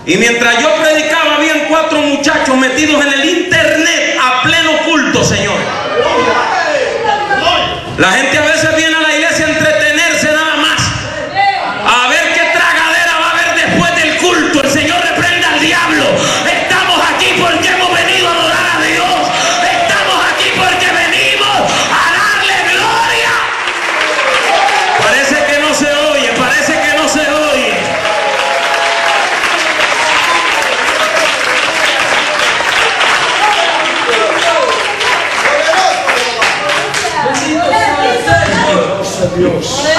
Y mientras yo predicaba, habían 4 muchachos metidos en el internet a pleno culto, Señor. La gente a veces viene a la iglesia a entretenerse nada más, a ver qué tragadera va a haber después del culto. El Señor reprenda al diablo. Estamos aquí porque hemos venido a adorar a Dios. Estamos aquí porque venimos a darle gloria. Parece que no se oye, parece que no se oye. Dios.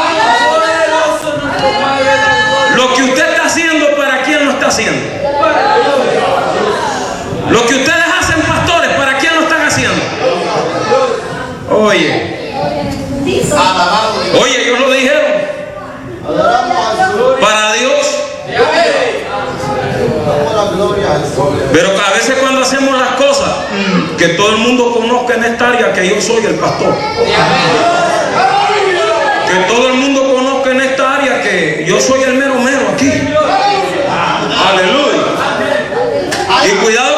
Lo que usted está haciendo, ¿para quién lo está haciendo? Lo que ustedes hacen, pastores, ¿para quién lo están haciendo? Oye, ellos lo dijeron. Para Dios. Pero a veces cuando hacemos las cosas, que todo el mundo conozca en esta área que yo soy el pastor. Que todo el mundo conozca en esta área que yo soy el mero aquí. Aleluya. Y cuidado